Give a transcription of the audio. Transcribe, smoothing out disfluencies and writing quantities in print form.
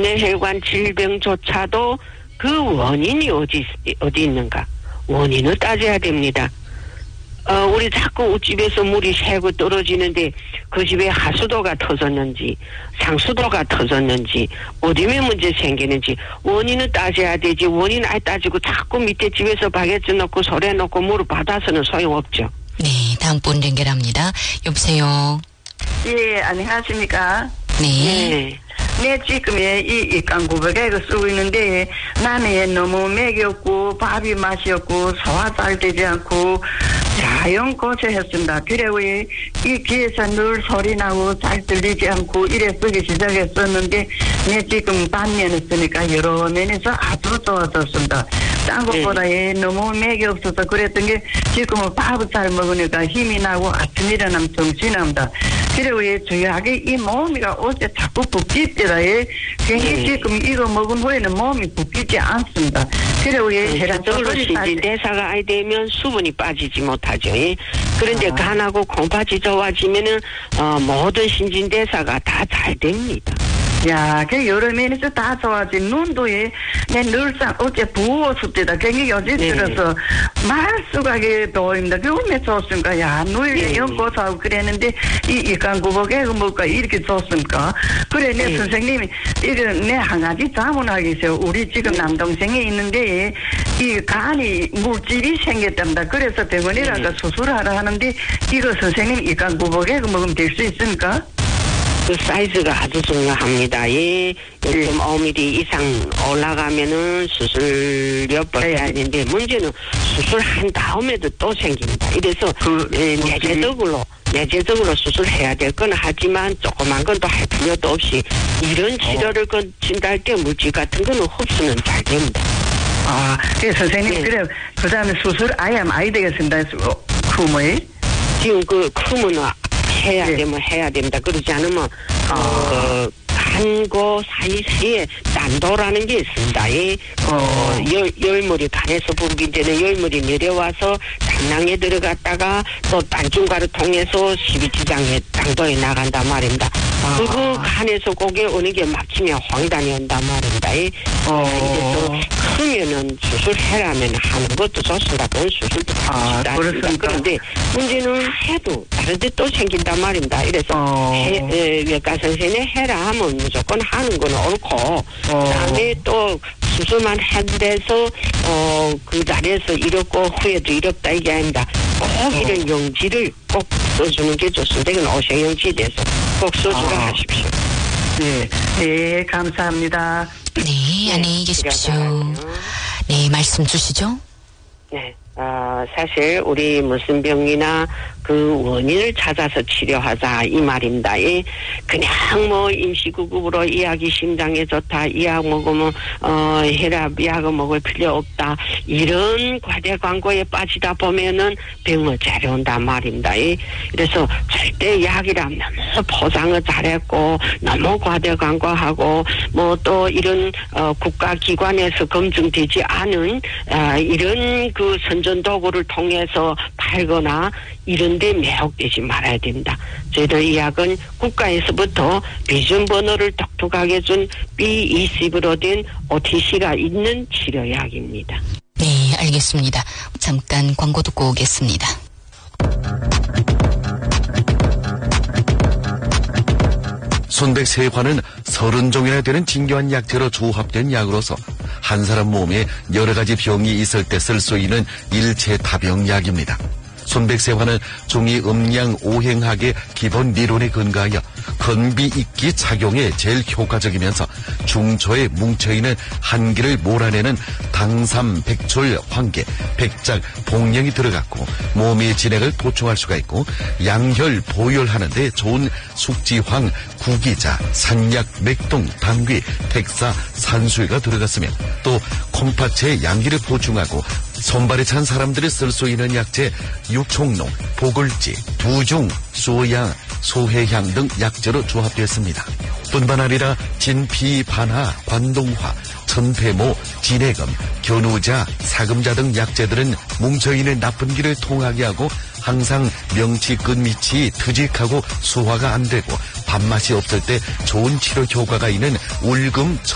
심뇌혈관 질병조차도 그 원인이 어디 있는가? 원인을 따져야 됩니다. 우리 자꾸 우집에서 물이 새고 떨어지는데 그 집에 하수도가 터졌는지 상수도가 터졌는지 어디에 문제 생기는지 원인을 따져야 되지. 원인 안 따지고 자꾸 밑에 집에서 바게트 넣고 소래 넣고 물을 받아서는 소용없죠. 네, 다음 분 연결합니다. 여보세요. 예, 안녕하십니까? 네. 네, 지금 이 깡구백액을 쓰고 있는데 나는 너무 맥이 없고 밥이 맛이 없고 소화 잘 되지 않고 자연 고쳐했습니다. 그래 이 귀에서 늘 소리 나고 잘 들리지 않고 이래 쓰기 시작했었는데 네, 지금 반년을 쓰니까 여러 면에서 아주 좋아졌습니다. 딴 것보다 너무 맥이 없어서 그랬던 게 지금은 밥을 잘 먹으니까 힘이 나고 아침 일어나면 정신이 납니다. 그리고 주의하게 이 몸이가 어제 자꾸 붓기더라. 괜히 지금 이거 먹은 후에는 몸이 붓기지 않습니다. 그리고 혈압적으로 신진대사가 안 되면 수분이 빠지지 못하죠. 그런데 간하고 콩팥이 좋아지면은 모든 신진대사가 다 잘 됩니다. 야, 그 여러 면에서 다 좋아지. 눈도 내 늘상 어제 부었을 때다. 굉장히 어제 들어서 말수가게 보입니다. 그 얼마나 좋습니까? 야, 눈이 연고사하고 그랬는데 이 깡구복에 뭐가 이렇게 좋습니까? 그래, 내 선생님이 이거 내 한 가지 자문하겠어요. 우리 지금 남동생이 있는데 이 간이 물질이 생겼답니다. 그래서 병원이라가 수술하라 하는데 이거 선생님 이 깡구복에 먹으면 될 수 있습니까? 그 사이즈가 아주 중요합니다. 0.5mm 이상 올라가면은 수술 몇 번 해야 되는데 문제는 수술한 다음에도 또 생깁니다. 이래서 내재적으로 수술해야 될 건 하지만 조그만 건 또 할 필요도 없이 이런 치료를 거친다 할 때 물질 같은 거는 흡수는 잘 됩니다. 아, 그래 선생님 그래 그 다음에 수술 아예 많이 되겠습니다. 큐머에 지금 그 큐머는 해야 되면 해야 됩니다. 그러지 않으면 간고 사이사이에 난도라는 게 있습니다. 열물이 간에서 분비되는 열물이 내려와서 장낭에 들어갔다가 또 단중가를 통해서 십이지장에 당도에 나간단 말입니다. 그리고 간에서 고개 오는 게 막히면 황단이 온단 말입니다. 이래서 크면은 수술해라면 하는 것도 좋습니다. 그건 수술도 좋습니다. 그런데 문제는 해도 다른 데 또 생긴단 말입니다. 이래서 외과 선생님 해라 하면 무조건 하는 건 옳고 그다음에 또 수술만 한데서 그 자리에서 이렇고 후에도 이렇다 이게 아닙니다. 꼭 이런 용지를 꼭 써주는 게 좋습니다. 이건 오색용지에 대해서 꼭 써주라 하십시오. 네, 감사합니다. 네, 안녕히 계십시오. 네, 말씀 주시죠. 네. 사실 우리 무슨 병이나 그 원인을 찾아서 치료하자 이 말입니다. 그냥 뭐 임시구급으로 이 약이 심장에 좋다, 이 약 먹으면 혈압 약을 먹을 필요 없다, 이런 과대 광고에 빠지다 보면은 병을 잘해온단 말입니다. 그래서 절대 약이라면 너무 포장을 잘했고 너무 과대 광고하고 뭐 또 이런 국가기관에서 검증되지 않은 이런 그 선전 도구를 통해서 팔거나 이런 데 매혹되지 말아야 됩니다. 저희들 이 약은 국가에서부터 비준번호를 독특하게 준 B20으로 된 OTC가 있는 치료약입니다. 네, 알겠습니다. 잠깐 광고 듣고 오겠습니다. 손백세화는 30종이나 되는 진교한 약재로 조합된 약으로서 한 사람 몸에 여러 가지 병이 있을 때 쓸 수 있는 일체 다병약입니다. 손백세화는 중이 음양 오행학의 기본 리론에 근거하여 건비익기 작용에 제일 효과적이면서 중초에 뭉쳐있는 한기를 몰아내는 당삼, 백철, 황계, 백작, 복령이 들어갔고 몸의 진액을 보충할 수가 있고 양혈, 보혈하는 데 좋은 숙지황, 구기자, 산약, 맥동, 당귀, 백사, 산수유가 들어갔으며 또 콩팥의 양기를 보충하고 손발이 찬 사람들이 쓸 수 있는 약재 육총농, 보글지, 두중, 소양, 소해향 등 약재로 조합되었습니다. 뿐만 아니라 진피, 반하, 관동화, 천폐모, 진해금, 견우자, 사금자 등 약재들은 뭉쳐있는 나쁜 기를 통하게 하고 항상 명치 끝밑이 트직하고 소화가 안 되고 밥맛이 없을 때 좋은 치료 효과가 있는 울금